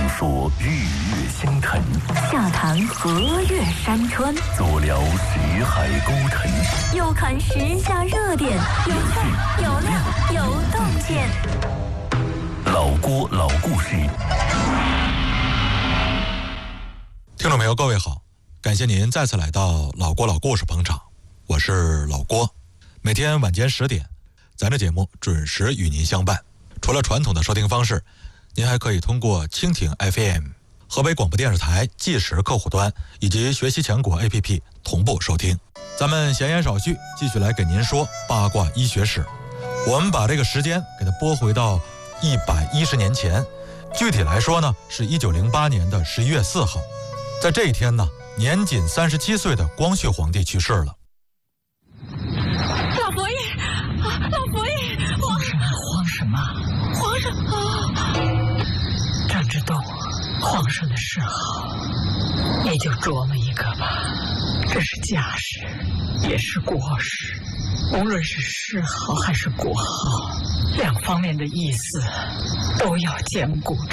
说日月星辰， 下谈河岳山川， 左聊识海沟腾， 右看时下热点，有趣有料有洞见。 老郭老故事。 听众朋友，各位好，感谢您再次来到老郭老故事捧场，我是老郭。每天晚间10点，咱这节目准时与您相伴。除了传统的收听方式，您还可以通过蜻蜓 FM、河北广播电视台即时客户端以及学习强国 APP 同步收听。咱们闲言少叙，继续来给您说八卦医学史。我们把这个时间给它拨回到110年前，具体来说呢，是1908年的11月4号。在这一天呢，年仅37岁的光绪皇帝去世了。 老佛爷，老佛爷， 慌什么？ 皇上啊！ 站着动，皇上的嗜好，你就琢磨一个吧。这是家事，也是国事，无论是嗜好还是国好，两方面的意思都要兼顾着。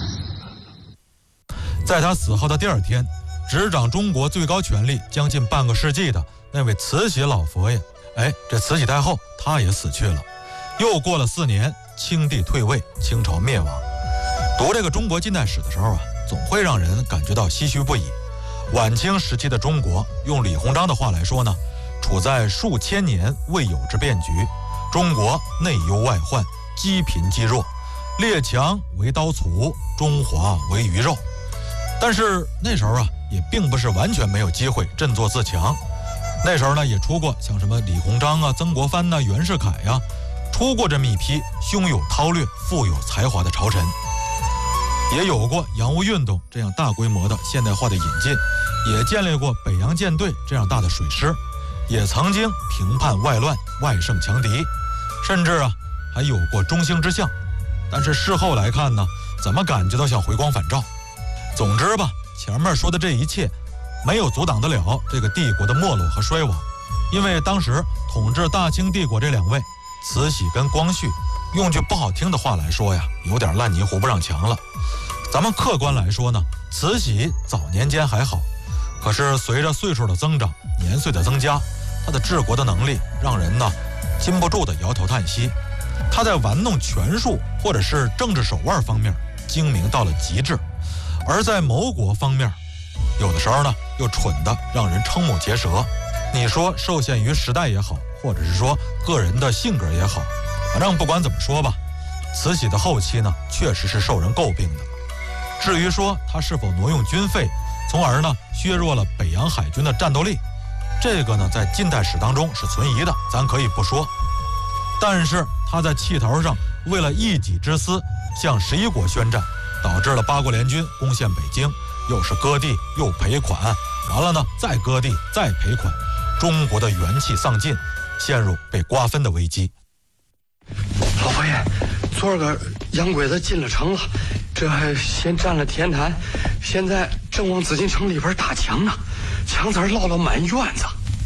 在他死后的第二天，执掌中国最高权力将近半个世纪的那位慈禧老佛爷，这慈禧太后她也死去了。又过了4年，清帝退位，清朝灭亡。读这个中国近代史的时候啊，总会让人感觉到唏嘘不已。晚清时期的中国，用李鸿章的话来说呢，处在数千年未有之变局。中国内忧外患，积贫积弱，列强为刀俎，中华为鱼肉。但是那时候啊，也并不是完全没有机会振作自强。那时候呢，也出过像什么李鸿章啊、曾国藩呐、袁世凯呀，出过这么一批胸有韬略、富有才华的朝臣。也有过洋务运动这样大规模的现代化的引进，也建立过北洋舰队这样大的水师，也曾经平叛外乱、外胜强敌，甚至啊还有过中兴之象。但是事后来看呢，怎么感觉都像回光返照。总之吧，前面说的这一切没有阻挡得了这个帝国的没落和衰亡。因为当时统治大清帝国这两位，慈禧跟光绪，用句不好听的话来说呀，有点烂泥糊不上墙了。咱们客观来说呢，慈禧早年间还好，可是随着岁数的增长，年岁的增加，她的治国的能力让人呢禁不住的摇头叹息。她在玩弄权术或者是政治手腕方面精明到了极致，而在谋国方面，有的时候呢又蠢得让人瞠目结舌。你说受限于时代也好，或者是说个人的性格也好，反正不管怎么说吧，慈禧的后期呢确实是受人诟病的。至于说他是否挪用军费，从而呢削弱了北洋海军的战斗力，这个呢在近代史当中是存疑的，咱可以不说。但是他在气头上为了一己之私向11国宣战，导致了8国联军攻陷北京，又是割地又赔款，完了呢再割地再赔款，中国的元气丧尽，陷入被瓜分的危机。 老佛爷，昨儿个洋鬼子进了城了，这还先占了天坛，现在正往紫禁城里边打墙呢，墙子落了满院子。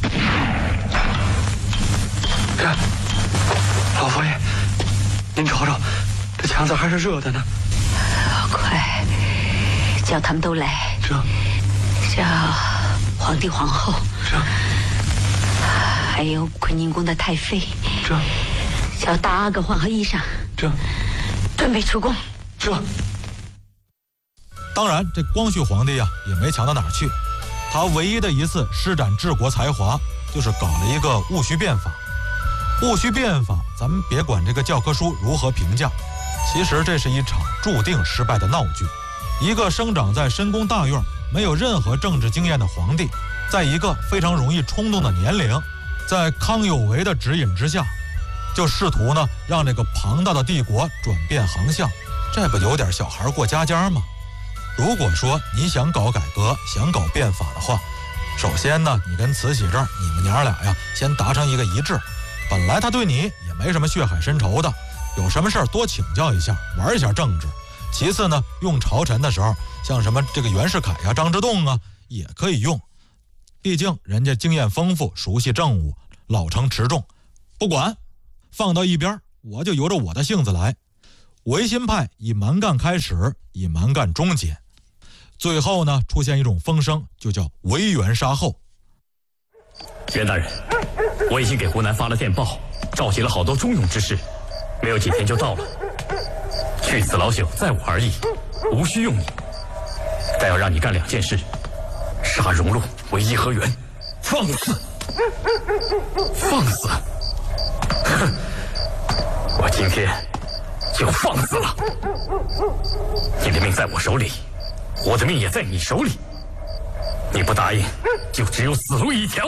这老佛爷，您瞅瞅，这墙子还是热的呢。 快叫他们都来，叫皇帝皇后，还有坤宁宫的太妃，叫大阿哥换好衣裳，准备出宫。 当然这光绪皇帝呀也没强到哪儿去，他唯一的一次施展治国才华，就是搞了一个戊戌变法。戊戌变法，咱们别管这个教科书如何评价，其实这是一场注定失败的闹剧。一个生长在深宫大院、没有任何政治经验的皇帝，在一个非常容易冲动的年龄，在康有为的指引之下，就试图呢让这个庞大的帝国转变航向，这不有点小孩过家家吗？如果说你想搞改革，想搞变法的话，首先呢，你跟慈禧这儿，你们娘俩呀，先达成一个一致。本来他对你也没什么血海深仇的，有什么事儿多请教一下，玩一下政治。其次呢，用朝臣的时候，像什么这个袁世凯呀、张之洞啊，也可以用。毕竟人家经验丰富，熟悉政务，老成持重。不管，放到一边，我就由着我的性子来。 维新派以蛮干开始，以蛮干终结，最后呢出现一种风声，就叫维元杀后。 袁大人，我已经给湖南发了电报，召集了好多忠勇之士，没有几天就到了。去此老朽在我而已，无需用你，但要让你干2件事：杀荣禄为颐和园，放肆！放肆！哼！我今天就放肆了。你的命在我手里，我的命也在你手里。你不答应，就只有死路一条。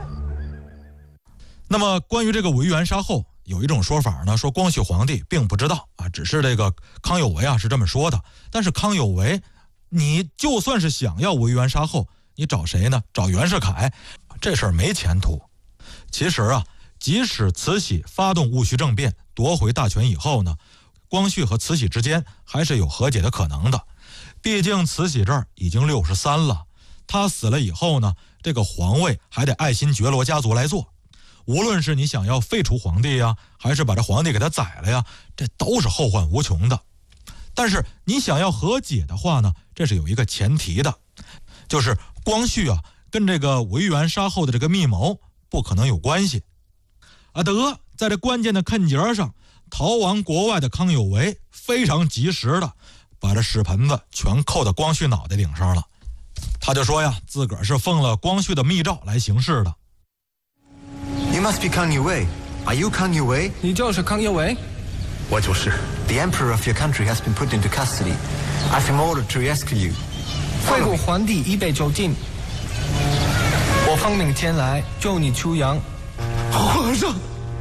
那么关于这个维元杀后，有一种说法呢，说光绪皇帝并不知道啊，只是这个康有为啊是这么说的。但是康有为，你就算是想要维元杀后，你找谁呢？找袁世凯，这事儿没前途。其实啊，即使慈禧发动戊戌政变夺回大权以后呢，光绪和慈禧之间还是有和解的可能的。毕竟慈禧这儿已经63了，她死了以后呢，这个皇位还得爱新觉罗家族来做。无论是你想要废除皇帝呀，还是把这皇帝给他宰了呀，这都是后患无穷的。但是你想要和解的话呢，这是有一个前提的，就是光绪啊跟这个维元杀后的这个密谋不可能有关系。在这关键的坎节上，逃亡国外的康有为非常及时的把这屎盆子全扣到光绪脑袋顶上了。他就说呀，自个儿是奉了光绪的密诏来行事的。 You must be Kang Youwei. Are you Kang Youwei? 你就是康有为？ 我就是。 The emperor of your country has been put into custody. I've been ordered to rescue you. 废国皇帝已被囚禁，我奉命前来救你出洋。 皇上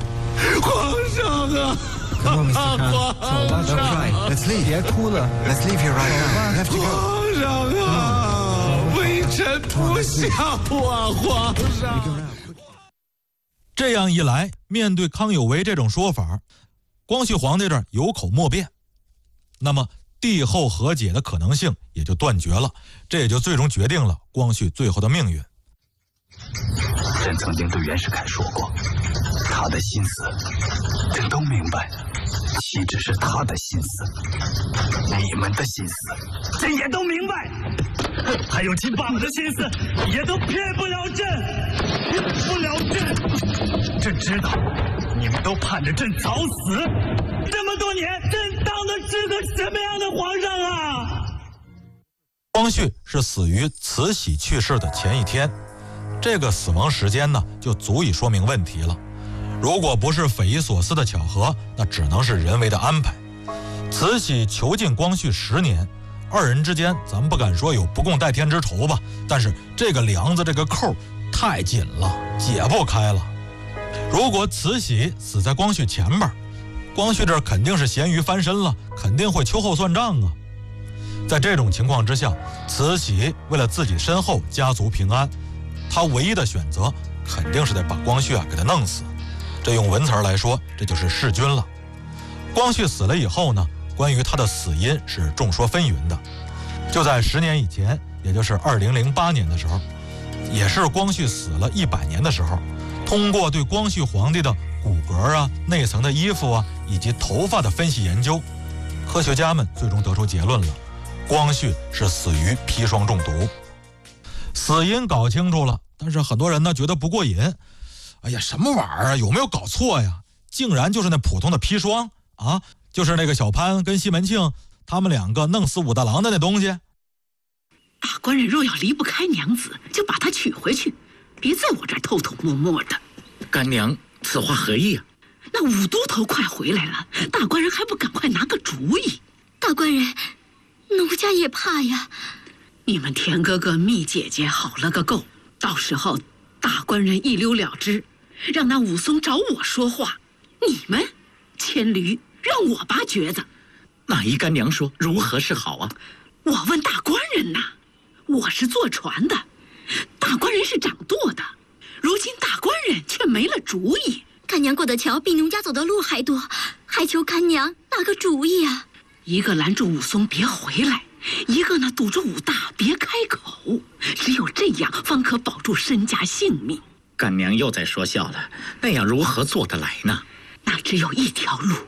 啊！ Come on, Mr. Kang. 走吧， Don't cry. Let's leave. 别哭了。 Let's leave here right now. You have to go. 皇上啊！微臣不孝啊！皇上。 这样一来，面对康有为这种说法，光绪皇帝这儿有口莫辩，那么帝后和解的可能性也就断绝了，这也就最终决定了光绪最后的命运。 朕曾经对袁世凯说过，他的心思朕都明白，岂止是他的心思，你们的心思朕也都明白，还有亲爸爸的心思也都骗不了朕，骗不了朕。朕知道你们都盼着朕早死，这么多年朕当的是个什么样的皇上啊？ 光绪是死于慈禧去世的前一天，这个死亡时间呢就足以说明问题了。如果不是匪夷所思的巧合，那只能是人为的安排。慈禧囚禁光绪10年，二人之间咱们不敢说有不共戴天之仇吧，但是这个梁子这个扣太紧了，解不开了。如果慈禧死在光绪前边，光绪这肯定是咸鱼翻身了，肯定会秋后算账啊。在这种情况之下，慈禧为了自己身后家族平安，她唯一的选择肯定是得把光绪给他弄死。这用文词来说，这就是弑君了。光绪死了以后呢，关于他的死因是众说纷纭的。就在10年以前，也就是2008年的时候，也是光绪死了100年的时候，通过对光绪皇帝的骨骼啊、内层的衣服啊以及头发的分析研究，科学家们最终得出结论了，光绪是死于砒霜中毒。死因搞清楚了，但是很多人呢觉得不过瘾。哎呀，什么玩意儿啊？有没有搞错呀？竟然就是那普通的砒霜啊，就是那个小潘跟西门庆他们2个弄死武大郎的那东西。 大官人若要离不开娘子，就把她娶回去，别在我这儿偷偷摸摸的。 干娘，此话何意啊？ 那武都头快回来了，大官人还不赶快拿个主意？ 大官人，奴家也怕呀。 你们田哥哥、蜜姐姐好了个够，到时候大官人一溜了之，让那武松找我说话，你们牵驴，让我拔橛子。 那依干娘说，如何是好啊？ 我问大官人呐，我是坐船的，大官人是掌舵的，如今大官人却没了主意。 干娘过的桥比奴家走的路还多，还求干娘拿个主意啊！ 一个拦住武松别回来，一个呢堵住武大别开口，只有这样方可保住身家性命。 干娘又在说笑了，那样如何做得来呢？ 那只有一条路，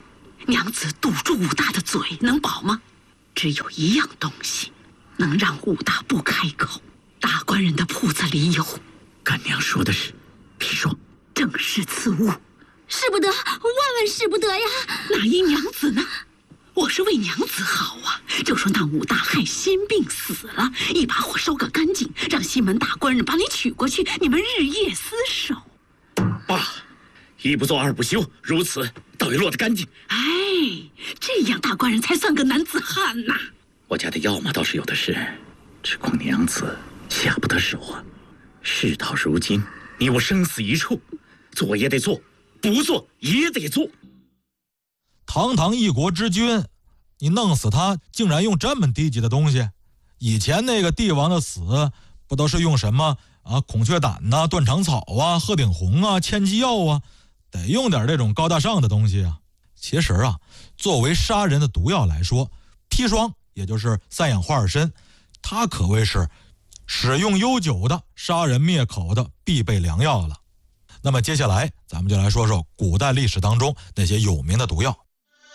娘子堵住武大的嘴，能保吗？只有一样东西能让武大不开口，大官人的铺子里有。干娘说的是砒霜，正是此物。 使不得，万万使不得呀！ 哪因娘子呢？我是为娘子好啊！就说那武大害心病死了，一把火烧个干净，让西门大官人把你娶过去，你们日夜厮守。 罢了，一不做二不休，如此倒也落得干净。 哎，这样大官人才算个男子汉呐！ 我家的药嘛倒是有的是，只恐娘子下不得手啊。事到如今，你我生死一处，做也得做，不做也得做。 堂堂一国之君，你弄死他竟然用这么低级的东西？以前那个帝王的死不都是用什么啊孔雀胆呐、断肠草啊、鹤顶红啊、千机药啊，得用点这种高大上的东西啊。其实啊，作为杀人的毒药来说，砒霜也就是三氧化二砷，它可谓是使用悠久的杀人灭口的必备良药了。那么接下来咱们就来说说古代历史当中那些有名的毒药。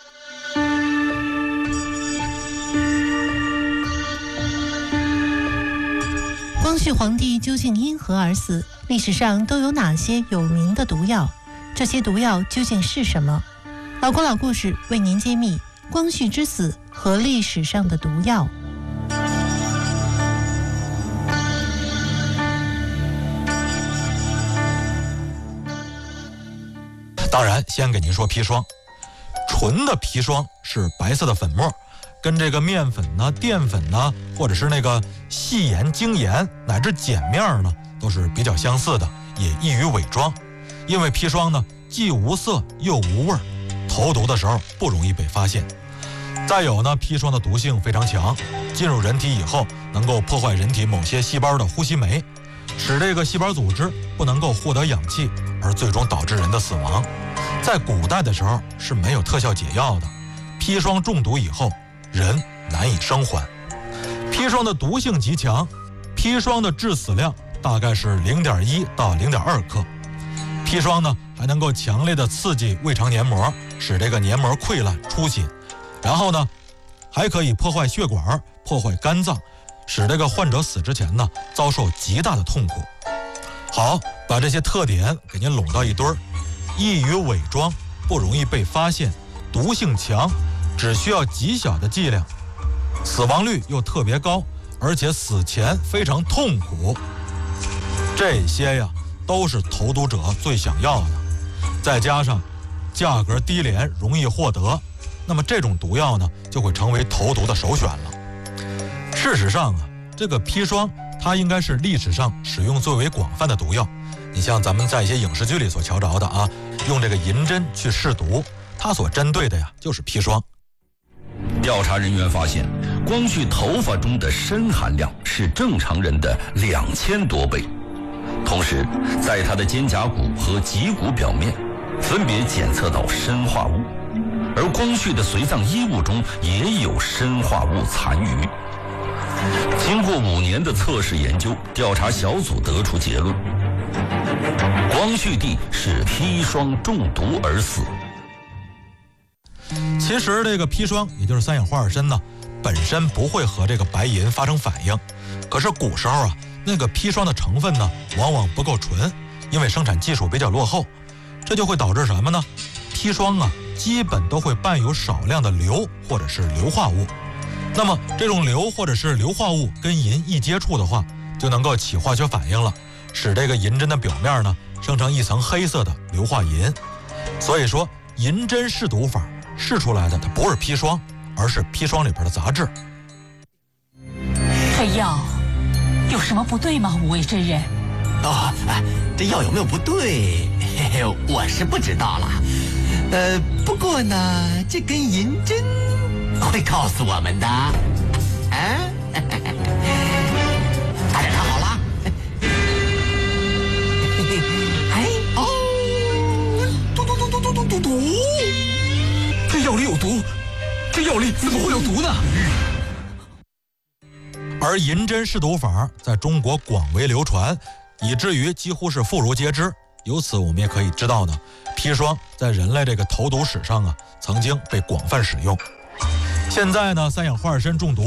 光绪皇帝究竟因何而死？历史上都有哪些有名的毒药？这些毒药究竟是什么？老郭老故事为您揭秘光绪之死和历史上的毒药。 当然，先给您说砒霜。纯的砒霜是白色的粉末，跟这个面粉呢、淀粉呢，或者是那个细盐、精盐乃至碱面呢，都是比较相似的，也易于伪装。因为砒霜呢，既无色又无味儿，投毒的时候不容易被发现。再有呢，砒霜的毒性非常强，进入人体以后，能够破坏人体某些细胞的呼吸酶，使这个细胞组织不能够获得氧气，而最终导致人的死亡。在古代的时候是没有特效解药的，砒霜中毒以后，人难以生还。砒霜的毒性极强，砒霜的致死量大概是0.1到0.2克。砒霜呢，还能够强烈的刺激胃肠黏膜，使这个黏膜溃烂出血，然后呢，还可以破坏血管、破坏肝脏，使这个患者死之前呢，遭受极大的痛苦。好，把这些特点给您拢到一堆儿，易于伪装，不容易被发现，毒性强，只需要极小的剂量，死亡率又特别高，而且死前非常痛苦。这些呀，都是投毒者最想要的，再加上价格低廉，容易获得，那么这种毒药呢，就会成为投毒的首选了。事实上啊，这个砒霜它应该是历史上使用最为广泛的毒药。你像咱们在一些影视剧里所瞧着的啊，用这个银针去试毒，它所针对的呀就是砒霜。 调查人员发现，光绪头发中的砷含量是正常人的2000多倍，同时在他的肩胛骨和脊骨表面分别检测到砷化物，而光绪的随葬衣物中也有砷化物残余。经过5年的测试研究，调查小组得出结论：光绪帝是砒霜中毒而死。 其实这个砒霜，也就是三氧化二砷呢，本身不会和这个白银发生反应。可是古时候啊，那个砒霜的成分呢，往往不够纯，因为生产技术比较落后，这就会导致什么呢？砒霜啊，基本都会伴有少量的硫或者是硫化物。那么这种硫或者是硫化物跟银一接触的话，就能够起化学反应了，使这个银针的表面呢生成一层黑色的硫化银。所以说，银针试毒法试出来的它不是砒霜，而是砒霜里边的杂质。 这药有什么不对吗？五位真人？ 哦，这药有没有不对？嘿嘿，我是不知道了。不过呢，这根银针会告诉我们的。大家看好了。哎哦，毒！ 这药里有毒，这药里怎么会有毒呢？ 而银针试毒法在中国广为流传，以至于几乎是妇孺皆知。 由此我们也可以知道呢，砒霜在人类这个投毒史上啊，曾经被广泛使用。现在呢，三氧化二砷中毒